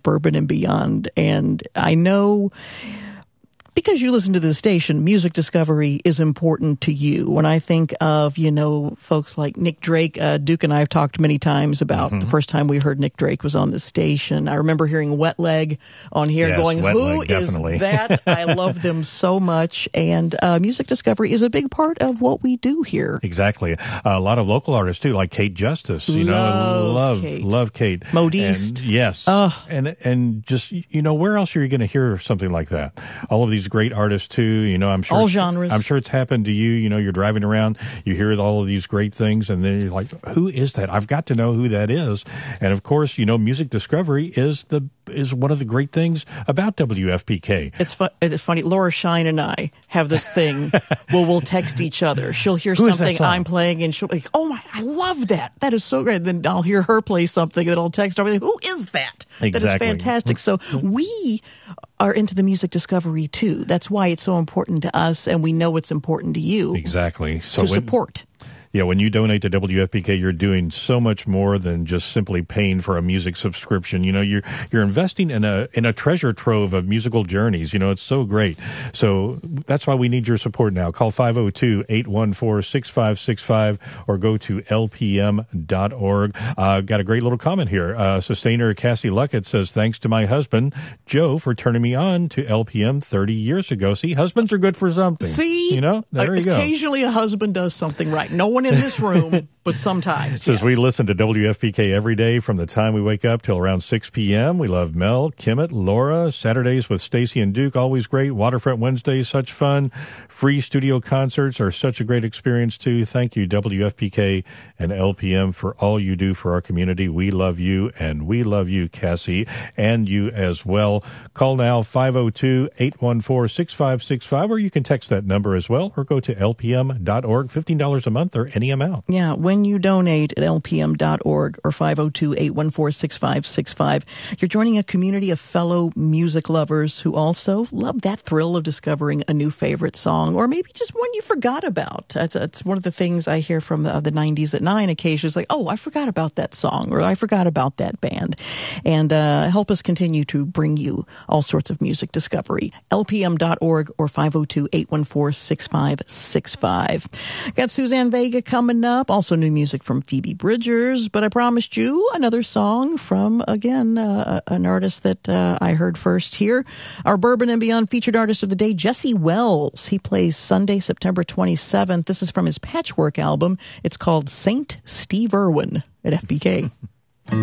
Bourbon and Beyond. And I know, because you listen to this station, music discovery is important to you. When I think of, folks like Nick Drake, Duke and I have talked many times about the first time we heard Nick Drake was on this station. I remember hearing Wet Leg on here, yes, going, who Leg, is that? I love them so much. And music discovery is a big part of what we do here. Exactly. A lot of local artists, too, like Kate Justice. Love Kate. Modiste. And, yes. And just, where else are you going to hear something like that? All of these great artists too, I'm sure all genres. I'm sure it's happened to you. You're driving around, you hear all of these great things, and then you're like, who is that? I've got to know who that is. And of course, music discovery is one of the great things about WFPK. It's funny. Laura Shine and I have this thing where we'll text each other. She'll hear something I'm playing, and she'll be like, "Oh my, I love that! That is so great." And then I'll hear her play something, and I'll text her, "Who is that? Exactly. That is fantastic!" So we are into the music discovery too. That's why it's so important to us, and we know it's important to you. Exactly. So support. Yeah, when you donate to WFPK, you're doing so much more than just simply paying for a music subscription. You're investing in a treasure trove of musical journeys. It's so great. So that's why we need your support now. Call 502-814-6565 or go to lpm.org. Got a great little comment here. Sustainer Cassie Luckett says, thanks to my husband, Joe, for turning me on to LPM 30 years ago. See, husbands are good for something. See? There you go. Occasionally a husband does something right. No one in this room, but sometimes. Says we listen to WFPK every day from the time we wake up till around 6 p.m. We love Mel, Kimmett, Laura. Saturdays with Stacy and Duke, always great. Waterfront Wednesdays, such fun. Free studio concerts are such a great experience, too. Thank you, WFPK and LPM, for all you do for our community. We love you, and we love you, Cassie, and you as well. Call now, 502-814-6565, or you can text that number as well, or go to lpm.org, $15 a month or any amount. Yeah, when you donate at lpm.org or 502-814-6565, you're joining a community of fellow music lovers who also love that thrill of discovering a new favorite song, or maybe just one you forgot about. That's one of the things I hear from the 90s at 9 occasionally. It's like, oh, I forgot about that song, or I forgot about that band. And help us continue to bring you all sorts of music discovery. lpm.org or 502-814-6565. Got Suzanne Vega coming up. Also new music from Phoebe Bridgers. But I promised you another song from, again, an artist that I heard first here. Our Bourbon and Beyond featured artist of the day, Jesse Wells. He plays Sunday, September 27th. This is from his Patchwork album. It's called Saint Steve Irwin at FPK.